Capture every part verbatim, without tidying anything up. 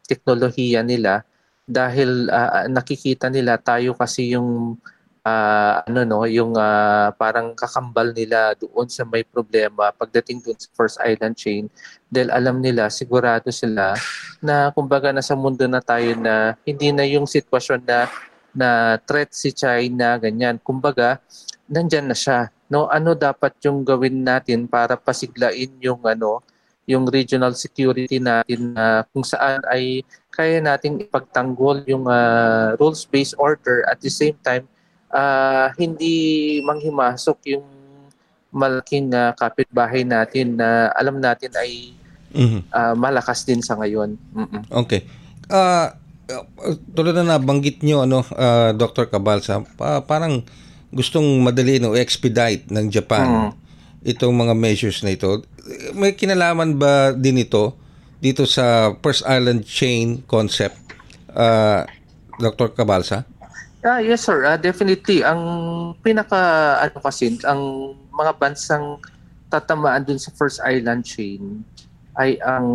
teknolohiya nila dahil uh, nakikita nila tayo kasi yung uh, ano no, yung uh, parang kakambal nila doon sa may problema pagdating doon sa First Island Chain dahil alam nila, sigurado sila na kumbaga nasa mundo na tayo na hindi na yung sitwasyon na na threat si China ganyan. Kumbaga nandyan na siya. No, ano dapat yung gawin natin para pasiglain yung ano, yung regional security natin na uh, kung saan ay kaya nating ipagtanggol yung uh, rules-based order at the same time uh, hindi manghimasok yung malaking uh, kapitbahay natin na alam natin ay mm-hmm. uh, malakas din sa ngayon. Mm-mm. Okay. Uh, tulad na nabanggit nyo ano, uh, Doctor Cabalsa, pa- parang gustong madali no expedite ng Japan mm. itong mga measures na ito. May kinalaman ba din ito dito sa First Island Chain concept, uh, Doctor Cabalsa? Ah, yes sir, uh, definitely. Ang pinaka ano kasi ang mga bansang tatamaan dun sa First Island Chain ay ang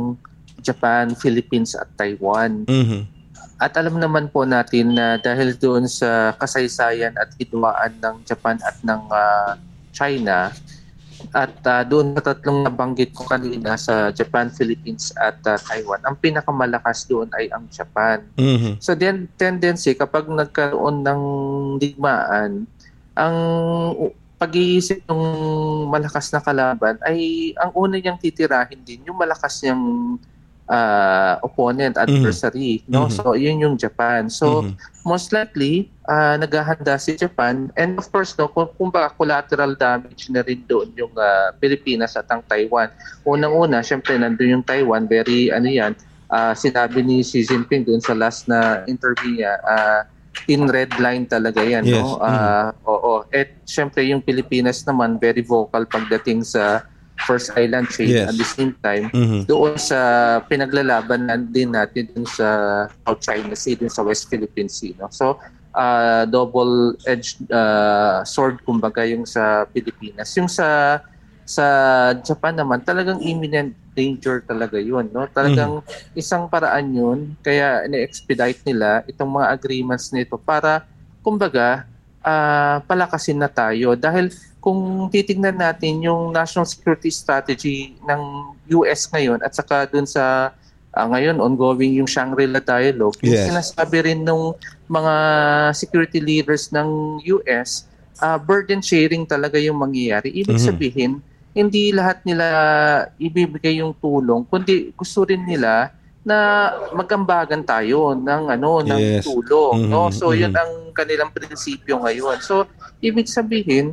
Japan, Philippines at Taiwan. Mm-hmm. At alam naman po natin na dahil doon sa kasaysayan at hidwaan ng Japan at ng uh, China at uh, doon sa tatlong nabanggit ko kanina sa Japan, Philippines at uh, Taiwan, ang pinakamalakas doon ay ang Japan. Mm-hmm. So then tendency kapag nagkaroon ng digmaan, ang pag-iisip ng malakas na kalaban ay ang una niyang titirahin din yung malakas niyang Uh, opponent, adversary, mm-hmm. no? So yun yung Japan. So mm-hmm. most likely uh, naghahanda si Japan, and of course no, kung, kung baka collateral damage na rin doon yung uh, Pilipinas at ang Taiwan. Unang-una, syempre nandun yung Taiwan, very ano yan, uh, sinabi ni Xi Jinping doon sa last na interview niya, uh, in red line talaga yan, yes. no? Uh, mm-hmm. Oo. At syempre yung Pilipinas naman very vocal pagdating sa First Island Chain, yes. At the same time mm-hmm. doon sa pinaglalaban din natin dun sa South China Sea, dun sa West Philippine Sea, no? So uh, double-edged uh, sword kumbaga yung sa Pilipinas. Yung sa sa Japan naman talagang imminent danger talaga yun, no? Talagang mm-hmm. isang paraan yun kaya ina-expedite nila itong mga agreements nito para kumbaga uh, palakasin na tayo dahil kung titingnan natin yung national security strategy ng U S ngayon at saka dun sa uh, ngayon ongoing yung Shangri-La dialogue, yes. Yung sinasabi rin ng mga security leaders ng U S, uh, burden sharing talaga yung mangyayari. Ibig mm-hmm. sabihin, hindi lahat nila ibibigay yung tulong, kundi gusto rin nila na magambagan tayo ng ano ng yes. tulong, mm-hmm. no? So mm-hmm. yun ang kanilang prinsipyo ngayon. So ibig sabihin,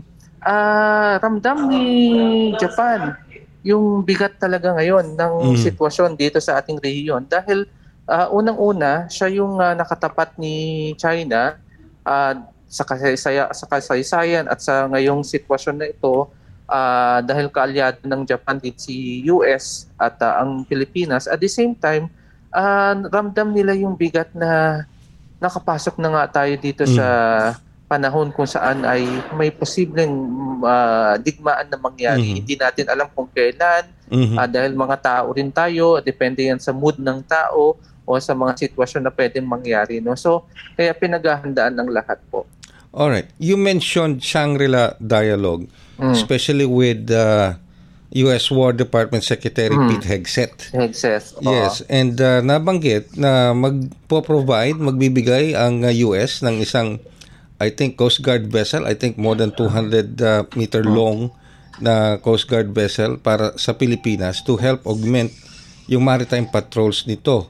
Uh, ramdam ni Japan yung bigat talaga ngayon ng mm. sitwasyon dito sa ating rehiyon dahil uh, unang-una siya yung uh, nakatapat ni China uh, sa kasaysayan, sa kasaysayan at sa ngayong sitwasyon na ito uh, dahil kaalyado ng Japan din si U S at uh, ang Pilipinas. At the same time, uh, ramdam nila yung bigat na nakapasok na nga tayo dito mm. sa panahon kung saan ay may posibleng uh, digmaan na mangyari. Mm-hmm. Hindi natin alam kung kailan mm-hmm. uh, dahil mga tao rin tayo, depende yan sa mood ng tao o sa mga sitwasyon na pwedeng mangyari. No? So, kaya pinaghahandaan ng lahat po. Alright. You mentioned Shangri-La dialogue, mm. especially with uh, U S War Department Secretary mm. Pete Hegseth. Hegseth. Yes. Uh-huh. And uh, nabanggit na magpo-provide, magbibigay ang uh, U S ng isang I think Coast Guard vessel, I think more than two hundred uh, meter long na Coast Guard vessel para sa Pilipinas to help augment yung maritime patrols nito.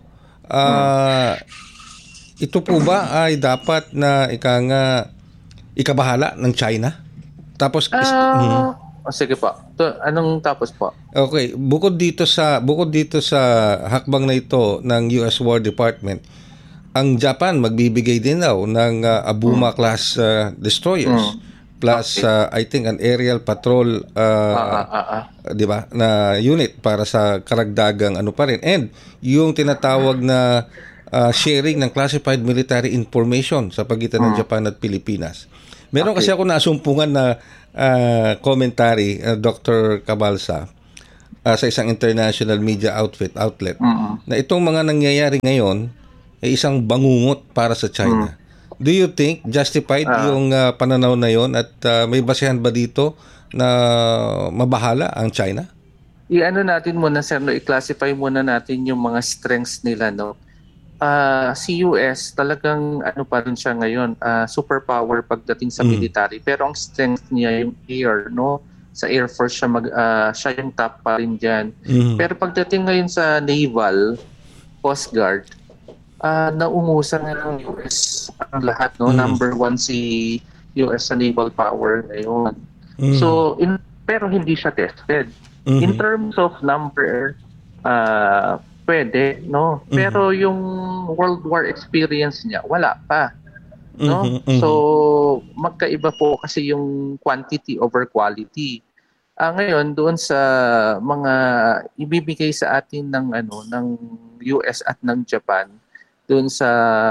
Uh, ito po ba ay dapat na ika nga ikabahala ng China? Tapos uh, hmm. oh, sige po. To, anong tapos po? Okay, bukod dito sa bukod dito sa hakbang na ito ng U S War Department, ang Japan magbibigay din daw ng uh, Abuma mm. class uh, destroyers mm. plus okay. uh, I think an aerial patrol uh, ah, ah, ah, ah. 'di ba na unit para sa karagdagang ano pa rin, and yung tinatawag na uh, sharing ng classified military information sa pagitan mm. ng Japan at Pilipinas. Meron okay. kasi ako nasumpungan na uh, commentary, uh, Doctor Cabalsa. uh, sa isang international media outfit outlet Mm-mm. na itong mga nangyayari ngayon ay isang bangungot para sa China. Mm. Do you think justified uh, yung uh, pananaw na yon at uh, may basehan ba dito na mabahala ang China? I-ano natin muna, sir, no, i-classify muna natin yung mga strengths nila, no. Uh, si U S talagang ano pa rin siya ngayon, uh, superpower pagdating sa mm. military, pero ang strength niya yung air, no. Sa Air Force siya mag uh, siya yung top pa rin diyan. Mm. Pero pagdating ngayon sa naval, Coast Guard, uh, naungusan na ng U S ang lahat, no. Mm. Number one si U S sa naval power ngayon. Mm. So in, pero hindi siya tested. Mm-hmm. In terms of number, uh, pwede, no? Mm-hmm. Pero yung World War experience niya, wala pa. No? Mm-hmm. So, magkaiba po kasi yung quantity over quality. Ah, ngayon, doon sa mga ibibigay sa atin ng ano ng U S at ng Japan, doon sa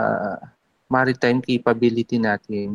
maritime capability natin,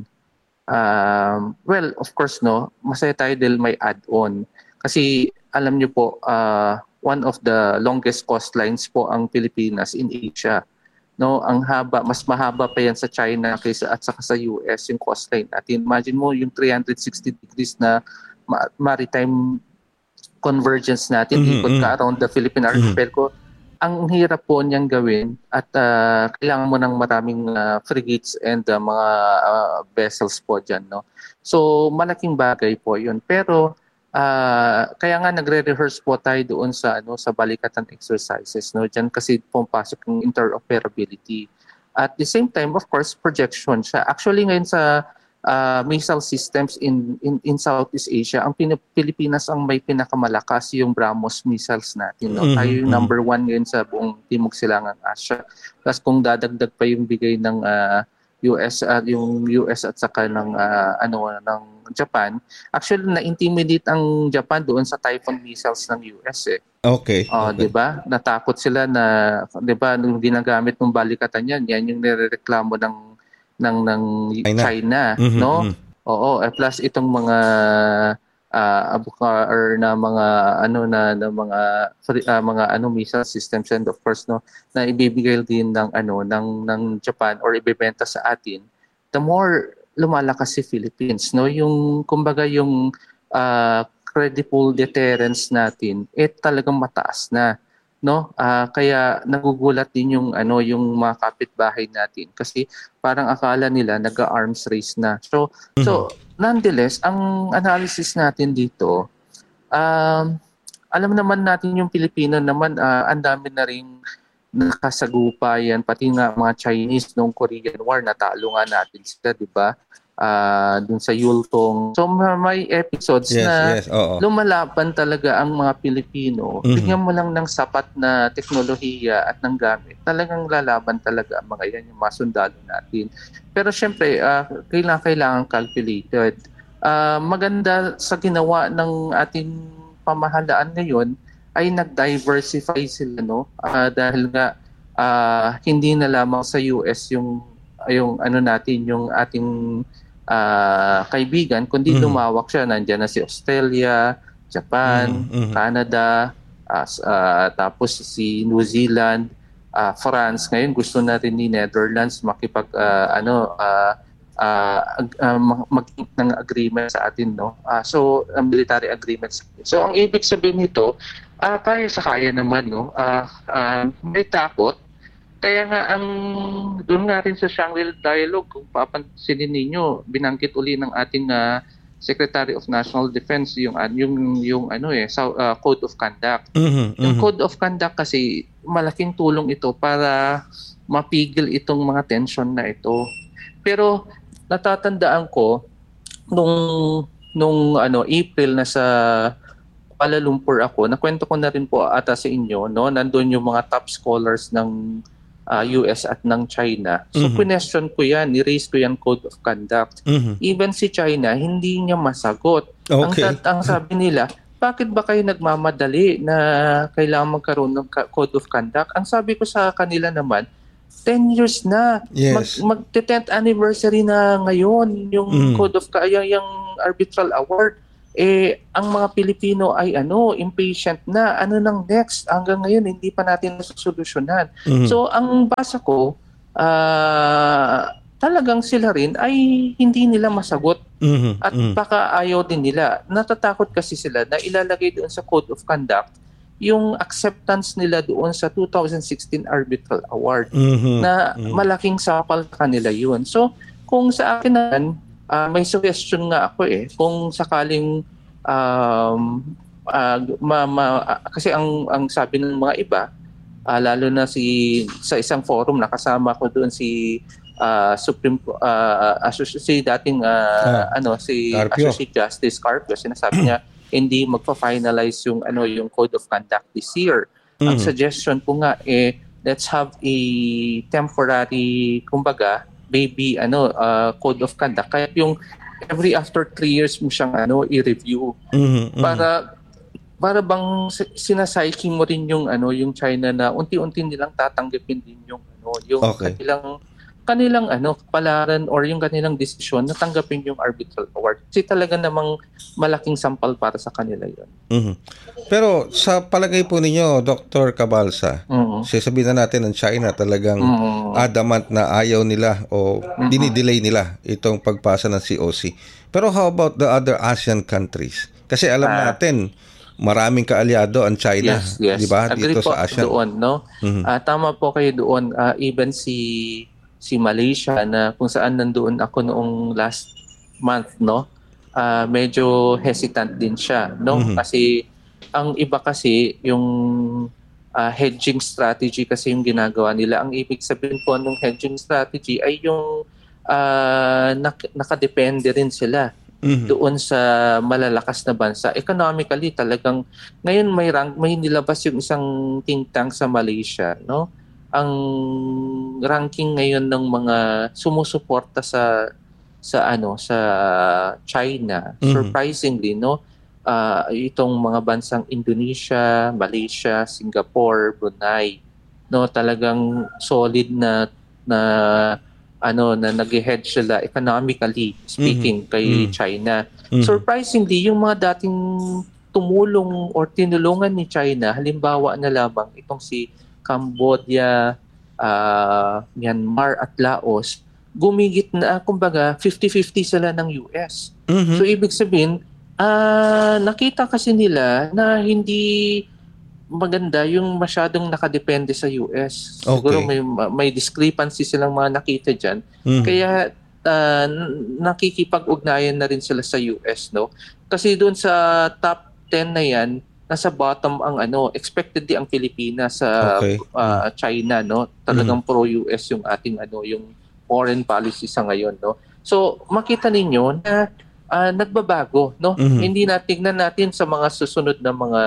um, well, of course, no, masaya tayo dahil may add-on. Kasi, alam niyo po, uh, one of the longest coastlines po ang Pilipinas in Asia. No, ang haba, mas mahaba pa yan sa China kaysa at saka sa U S yung coastline natin. Imagine mo yung three hundred sixty degrees na ma- maritime convergence natin, mm-hmm. ikot ka around the Philippine archipelago. Mm-hmm. Ang hirap po niyang gawin at uh, kailangan mo ng maraming uh, frigates and uh, mga uh, vessels po dyan. No? So malaking bagay po yun. Pero Uh, kaya nga nagre-rehearse po tayo doon sa ano sa balikatan exercises, no, diyan kasi pumapasok yung interoperability. At the same time, of course, projection siya. Actually ngayon sa uh, missile systems in, in in Southeast Asia, ang Pin- Pilipinas ang may pinakamalakas yung BrahMos missiles natin, no. Mm-hmm. Tayo yung number one ngayon sa buong Timog Silangang Asya. Tapos kung dadagdag pa yung bigay ng uh, U S at uh, yung U S at saka ng uh, ano ng Japan, actually na-intimidate ang Japan doon sa Typhoon missiles ng U S eh. Okay. Uh, okay. 'Di ba? Natakot sila na 'di ba nung ginagamit ng balikatan yan, yan yung nirereklamo ng ng ng China, China mm-hmm, no? Mm-hmm. Oo, eh, plus itong mga uh, abuka or na mga ano na, na mga uh, mga ano missile systems, and of course no na ibibigay din ng ano ng ng Japan or ibebenta sa atin, the more lumalakas si Philippines, no, yung kumbaga yung uh, credible deterrence natin eh talagang mataas na, no. Uh, kaya nagugulat din yung ano yung mga kapitbahay natin kasi parang akala nila nag-arms race na. So mm-hmm. so nonetheless, ang analysis natin dito, um, alam naman natin yung Pilipino naman, uh, ang dami na rin nakasagupayan, pati nga mga Chinese noong Korean War, natalo nga natin sila, di ba? Uh, dun sa Yultong. So may episodes yes, na yes, lumalaban talaga ang mga Pilipino. Mm-hmm. Bigyan mo lang ng sapat na teknolohiya at ng gamit. Talagang lalaban talaga ang mga yan, yung mga sundalo natin. Pero syempre, uh, kailangan, kailangan calculated. Uh, maganda sa ginawa ng ating pamahalaan ngayon ay nag-diversify sila, no? Uh, dahil nga uh, hindi na lamang sa U S yung yung ano natin, yung ating uh, kaibigan, kundi mm-hmm. lumawak siya. Nandiyan na si Australia, Japan, mm-hmm. Canada, uh, uh, tapos si New Zealand, uh, France. Ngayon gusto na rin ni Netherlands makipag uh, ano uh, uh, uh, mag ng agreement sa atin, no. Uh, so uh, military agreements. So ang ibig sabihin nito, uh, kaya sa kaya naman, no. Uh, uh, may takot. Kaya nga ang doon nga rin sa Shangri-La Dialogue, kung papansinin ninyo, binanggit uli ng ating uh, Secretary of National Defense yung yung yung ano eh so, uh, Code of Conduct. Mm-hmm, yung mm-hmm. Code of Conduct kasi malaking tulong ito para mapigil itong mga tension na ito. Pero natatandaan ko nung nung ano April na sa Kuala Lumpur ako, nakwento ko na rin po ata sa inyo, no, nandoon yung mga top scholars ng Uh, U S at ng China. So, mm-hmm. question ko yan, ni-raise ko yan Code of Conduct. Mm-hmm. Even si China, hindi niya masagot. Okay. Ang, ang sabi nila, bakit ba kayo nagmamadali na kailangan magkaroon ng Code of Conduct? Ang sabi ko sa kanila naman, ten years na. Yes. Mag, mag-tenth anniversary na ngayon yung mm-hmm. Code of yung, yung Arbitral Award. eh ang mga Pilipino ay ano, impatient na, ano nang next, hanggang ngayon hindi pa natin nasosolusyonan. Mhm. So ang basa ko, ah, talagang sila rin ay hindi nila masagot Mhm. at Mhm. baka ayaw din nila. Natatakot kasi sila na ilalagay doon sa Code of Conduct yung acceptance nila doon sa two thousand sixteen Arbitral Award Mhm. na Mhm. malaking sapal kanila yun. So kung sa akin naman, ah, may suggestion nga ako eh, kung sakaling um, ah, ma, ma- ah, kasi ang ang sabi ng mga iba, ah, lalo na si sa isang forum nakasama ko doon si ah, Supreme Co- ah, associ- si dating ah, Ah, ano si Carpio. Associate Justice Carpio, sinasabi niya hindi magpa-finalize yung ano yung Code of Conduct this year. Ang Mhm. suggestion ko nga eh, let's have a temporary, kumbaga, baby ano uh, Code of Conduct. Kaya yung every after three years mo siyang ano i-review Mhm. Mhm. para para bang si- sinasayking mo rin yung ano yung China na unti-unti nilang tatanggapin din yung ano yung Okay. kanilang kanilang ano kapalaran or yung kanilang desisyon na tanggapin yung arbitral award. Kasi talaga namang malaking sampal para sa kanila yun. Mhm. Pero sa palagay po ninyo, Doctor Cabalsa, Mm. sasabihin na natin ng China talagang Mm. adamant na ayaw nila o dinidelay nila itong pagpasa ng C O C. Pero how about the other ASEAN countries? Kasi alam Ah. natin, maraming kaalyado ang China, Yes, yes. di ba? Agree Dito po sa ASEAN. doon, no? Mhm. Ah, tama po kayo doon. Ah, even si si Malaysia na kung saan nandoon ako noong last month, no? Ah, medyo hesitant din siya, no? Mhm. Kasi ang iba kasi yung ah, hedging strategy kasi yung ginagawa nila. Ang ibig sabihin po ng hedging strategy ay yung ah, nak- nakadepende rin sila Mhm. doon sa malalakas na bansa. Economically talagang ngayon may rank may nilabas yung isang think tank sa Malaysia, no? Ang ranking ngayon ng mga sumusuporta sa sa ano sa China, Mhm. surprisingly, no? Ah, itong mga bansang Indonesia, Malaysia, Singapore, Brunei, no, talagang solid na na ano na nag-hedge sila economically speaking kay Mhm. China. Mhm. Surprisingly, yung mga dating tumulong or tinulungan ni China, halimbawa na lamang itong si Cambodia, ah, Myanmar at Laos, gumigit na, kumbaga, fifty-fifty sila ng U S. Mhm. So ibig sabihin, ah, nakita kasi nila na hindi maganda yung masyadong nakadepende sa U S. Siguro Okay. may may discrepancy silang mga nakita diyan. Mhm. Kaya ah, n- nakikipag-ugnayan na rin sila sa U S, no? Kasi doon sa top ten na yan, nasa bottom ang ano, expected di ang Pilipinas sa Okay. ah, China, no? Talagang pro-U S yung ating ano, yung foreign policy sa ngayon, no? So, makita ninyo na ah, nagbabago, no? Mhm. Hindi natignan natin sa mga susunod na mga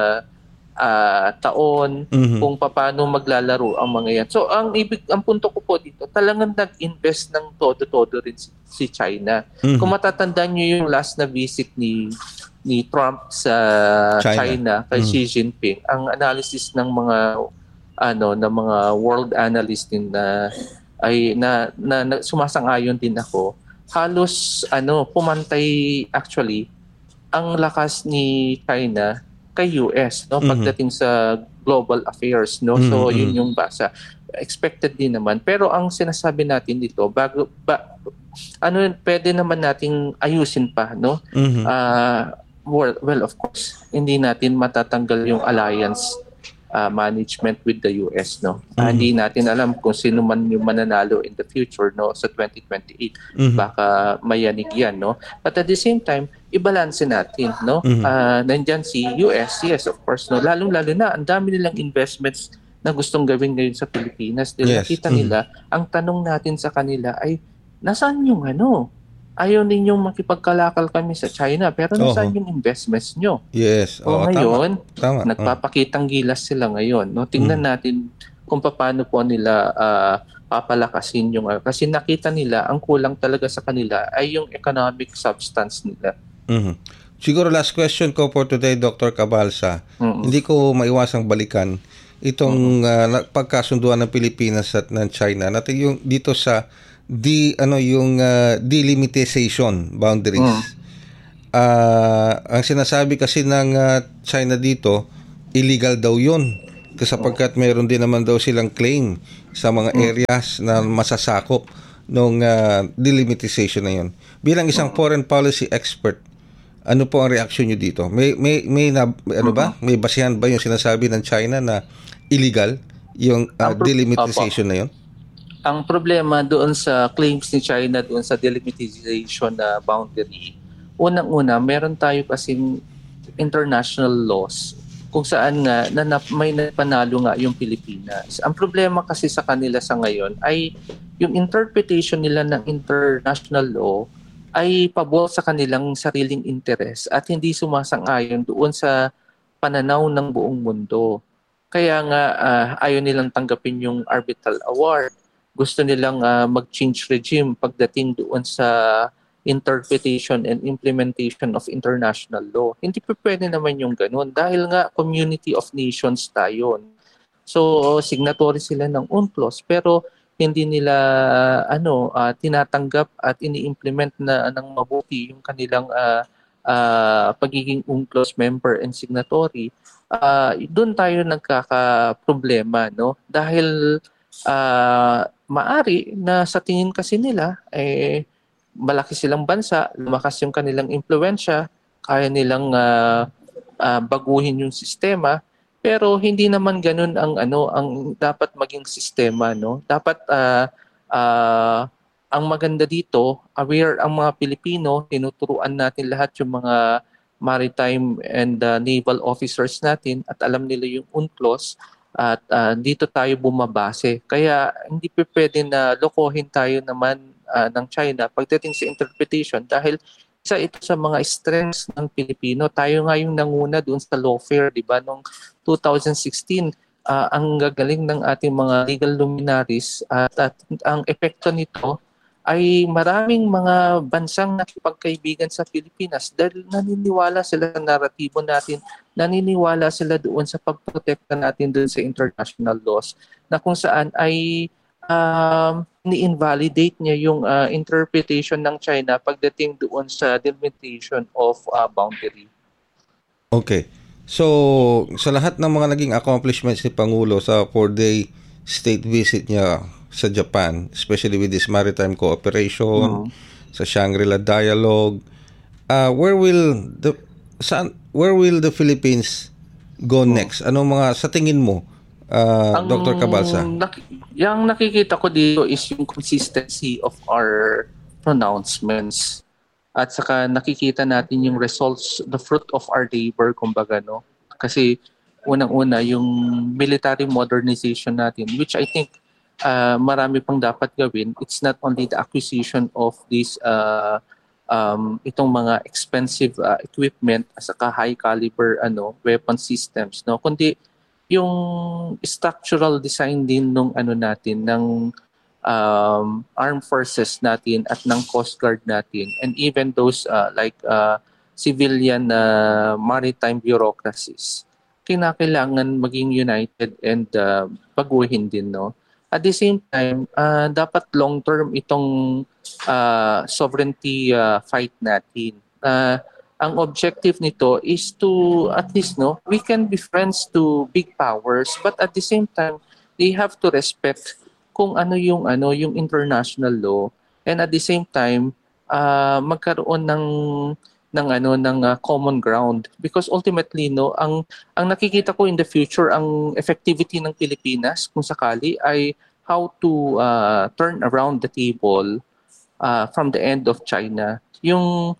ah, taon Mhm. kung paano maglalaro ang mga yan. So ang ibig ang punto ko po dito, talagang nag-invest ng todo-todo rin si, si China. Mhm. Kung matatandaan niyo yung last na visit ni ni Trump sa China. China, kay Mhm. Xi Jinping, ang analysis ng mga ano ng mga world analyst din na ay na, na, na sumasang-ayon din ako, halos ano pumantay actually ang lakas ni China kay U S, no, Mhm. pagdating sa global affairs, no. So Mhm, yun mhm. yung basa. Expected din naman, pero ang sinasabi natin dito bago ba, ano pwede naman nating ayusin pa, no. Mhm. Ah, well, well, of course, hindi natin matatanggal yung alliance ah, management with the U S, no. Ah, Mhm. hindi natin alam kung sino man yung mananalo in the future, no, sa twenty twenty-eight. Mhm. Baka mayanig yan, no. But at the same time, i-balance natin, no. Mhm. Ah, nandyan si U S, yes, of course, no. Lalong-lalo na, ang dami nilang investments na gustong gawin ngayon sa Pilipinas. Dahil Yes. nakita Mhm. nila, ang tanong natin sa kanila ay, nasaan yung ano? Ayaw ninyong makipagkalakal kami sa China, pero nasaan Oho. yung investments nyo? Yes. O Oo, ngayon, tama. Tama. nagpapakitang gilas sila ngayon, no. Tingnan Mm. natin kung paano po nila ah, papalakasin yung ah, kasi nakita nila ang kulang talaga sa kanila ay yung economic substance nila. Mhm. Siguro last question ko for today, Doctor Cabalsa. Mm. Hindi ko maiwasang balikan itong ah, na- pagkasunduan ng Pilipinas at ng China. Natin yung dito sa di ano yung ah, delimitation boundaries. Ah, ang sinasabi kasi ng ah, China dito, illegal daw 'yun. Kasi sapagkat meron din naman daw silang claim sa mga areas na masasakop nung ah, delimitation na 'yun. Bilang isang foreign policy expert, ano po ang reaksyon niyo dito? May may may na, ano ba? May basihan ba yung sinasabi ng China na illegal yung ah, Ang pro- delimitation na 'yun? Ang problema doon sa claims ni China doon sa delimitation na boundary, unang-una, meron tayo kasing international laws kung saan nga na, na may napanalo nga yung Pilipinas. Ang problema kasi sa kanila sa ngayon ay yung interpretation nila ng international law ay pabor sa kanilang sariling interes at hindi sumasang-ayon doon sa pananaw ng buong mundo. Kaya nga ah, ayaw nilang tanggapin yung arbitral award. Gusto nilang ah, mag-change regime pagdating doon sa interpretation and implementation of international law. Hindi pa pwede naman yung ganun dahil nga community of nations tayo. So signatory sila ng UNCLOS pero hindi nila ano ah, tinatanggap at ini-implement na ng mabuti yung kanilang ah, ah, pagiging UNCLOS member and signatory. Ah, doon tayo nagkaka-problema no dahil ah, maari na sa tingin kasi nila eh malaki silang bansa, lumakas yung kanilang impluwensya, kaya nilang ah, ah, baguhin yung sistema, pero hindi naman ganun ang ano ang dapat maging sistema no. Dapat ah, ah, ang maganda dito, aware ang mga Pilipino, tinuturuan natin lahat yung mga maritime and ah, naval officers natin at alam nila yung UNCLOS at ah, dito tayo bumabase. Kaya hindi pa pwede na lokohin tayo naman ah, ng China pagdating sa interpretation dahil isa ito sa mga strengths ng Pilipino. Tayo nga yung nanguna doon sa lawfare, di ba? Noong two thousand sixteen, ah, ang gagaling ng ating mga legal luminaries at, at ang epekto nito ay maraming mga bansang nakipagkaibigan sa Pilipinas dahil naniniwala sila sa naratibo natin, naniniwala sila doon sa pagprotekta natin doon sa international laws na kung saan ay um, ni-invalidate niya yung uh, interpretation ng China pagdating doon sa delimitation of uh, boundary. Okay. So, sa lahat ng mga naging accomplishments ni Pangulo sa four-day state visit niya sa Japan, especially with this maritime cooperation, mm-hmm. sa Shangri-La Dialogue, uh, where will the saan, where will the Philippines go mm-hmm. next? Anong mga sa tingin mo, uh, Doctor Cabalsa? Nak- yung nakikita ko dito is yung consistency of our pronouncements. At saka nakikita natin yung results, the fruit of our labor, kumbaga, no? Kasi unang-una, yung military modernization natin, which I think uh, marami pang dapat gawin. It's not only the acquisition of these uh, um, itong mga expensive uh, equipment at saka high caliber ano weapon systems, no? Kundi yung structural design din nung ano natin ng um, armed forces natin at ng Coast Guard natin and even those uh, like uh, civilian uh, maritime bureaucracies. Kinakailangan maging united and uh, baguhin din, no? At the same time, uh, dapat long-term itong uh, sovereignty uh, fight natin. Uh, ang objective nito is to at least no, we can be friends to big powers, but at the same time, they have to respect kung ano yung ano yung international law, and at the same time, uh, magkaroon ng ng ano ng uh, common ground because ultimately no ang ang nakikita ko in the future ang effectivity ng Pilipinas kung sakali ay how to uh, turn around the table uh, from the end of China yung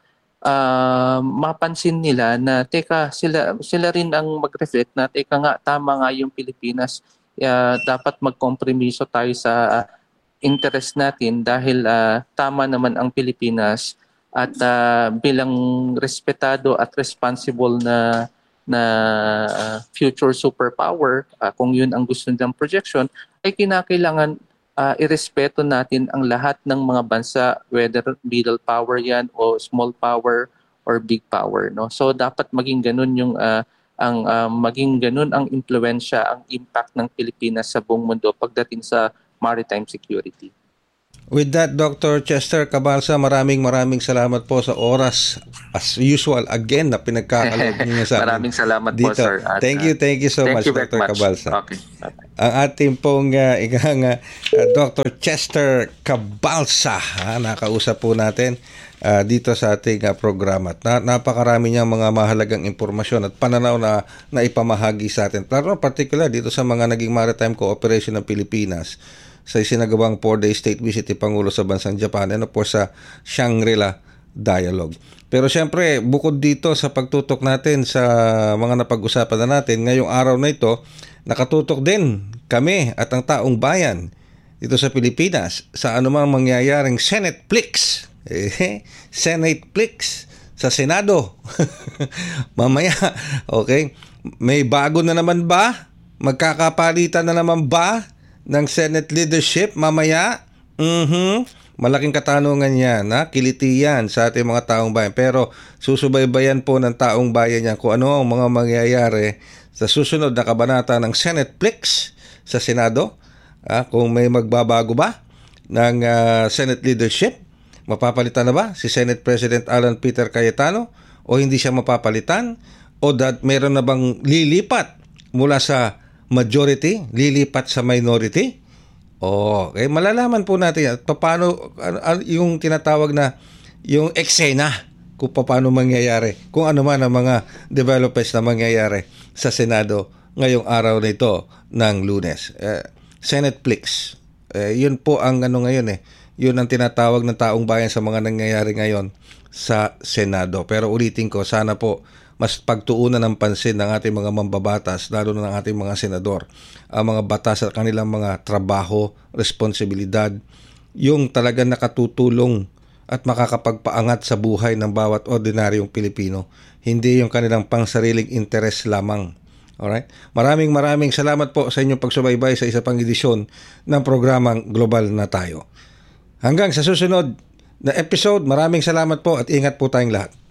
uh, mapansin nila na teka sila sila rin ang mag-reflect na teka nga tama nga yung Pilipinas uh, dapat magkompromiso tayo sa uh, interest natin dahil uh, tama naman ang Pilipinas at uh, bilang respetado at responsible na na uh, future superpower, uh, kung yun ang gusto nilang projection, ay kinakailangan uh, irespeto natin ang lahat ng mga bansa, whether middle power yan o small power or big power, no? So dapat maging ganun yung uh, ang uh, maging ganun ang impluwensya, ang impact ng Pilipinas sa buong mundo pagdating sa maritime security. With that, Doctor Chester Cabalsa, maraming maraming salamat po sa oras. As usual, again, na pinagkakalog niyo sa amin. Maraming salamat dito. po, sir. At, thank you, thank you so thank much, you Doctor much. Cabalsa. Okay. Okay. Ang ating pong uh, ikang uh, Doctor Chester Cabalsa, ha, nakausap po natin uh, dito sa ating uh, programa. Na, napakarami niyang mga mahalagang impormasyon at pananaw na, na ipamahagi sa atin. Pero particular dito sa mga naging maritime cooperation ng Pilipinas sa isinagawang four-day state visit ni Pangulo sa bansang Japan and of course sa Shangri-La Dialogue. Pero siyempre, bukod dito sa pagtutok natin sa mga napag-usapan na natin, ngayong araw na ito, nakatutok din kami at ang taong bayan dito sa Pilipinas sa anumang mangyayaring Senate Plex. Eh, Senate Plex sa Senado. Mamaya, okay? May bago na naman ba? Magkakapalitan na naman ba ng Senate leadership mamaya? Mhm. Malaking katanungan yan, ha? Kiliti yan sa ating mga taong bayan. Pero susubaybayan po ng taong bayan yan kung ano ang mga mangyayari sa susunod na kabanata ng Senate Plex sa Senado. Ha? Kung may magbabago ba ng uh, Senate leadership, mapapalitan na ba si Senate President Alan Peter Cayetano o hindi siya mapapalitan? O that meron na bang lilipat mula sa majority, lilipat sa minority? Oh, okay, malalaman po natin at paano yung tinatawag na yung eksena kung paano mangyayari, kung ano man ang mga developments na mangyayari sa Senado ngayong araw na ito ng Lunes. Eh, Senate Plex. Eh, yun po ang ano ngayon eh. Yun ang tinatawag ng taong bayan sa mga nangyayari ngayon sa Senado. Pero ulitin ko, sana po mas pagtuunan ng pansin ng ating mga mambabatas, lalo na ng ating mga senador, ang mga batas at kanilang mga trabaho, responsibilidad, yung talagang nakatutulong at makakapagpaangat sa buhay ng bawat ordinaryong Pilipino, hindi yung kanilang pangsariling interes lamang. Alright? Maraming maraming salamat po sa inyong pagsubaybay sa isa pang edisyon ng programang Global na Tayo. Hanggang sa susunod na episode, maraming salamat po at ingat po tayong lahat.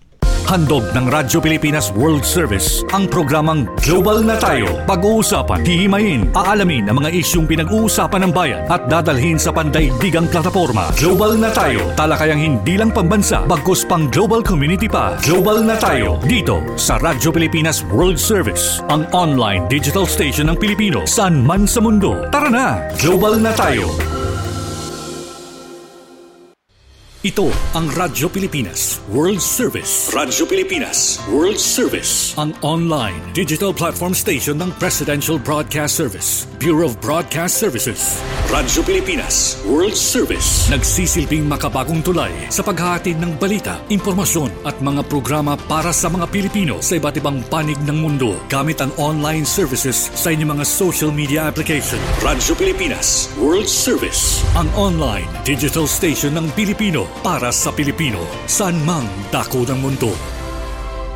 Handog ng Radyo Pilipinas World Service ang programang Global na Tayo. Pag-uusapan, hihimayin, aalamin ang mga isyung pinag-uusapan ng bayan at dadalhin sa pandaigdigang plataforma. Global na Tayo, talakayang hindi lang pambansa, bagkus pang global community pa. Global na Tayo, dito sa Radyo Pilipinas World Service, ang online digital station ng Pilipino saan man sa mundo. Tara na, Global na Tayo. Ito ang Radyo Pilipinas World Service. Radyo Pilipinas World Service, ang online digital platform station ng Presidential Broadcast Service, Bureau of Broadcast Services. Radyo Pilipinas World Service, nagsisilbing makabagong tulay sa paghahatid ng balita, impormasyon at mga programa para sa mga Pilipino sa iba't ibang panig ng mundo gamit ang online services sa inyong mga social media application. Radyo Pilipinas World Service, ang online digital station ng Pilipino para sa Pilipino, saan mang dako ng mundo.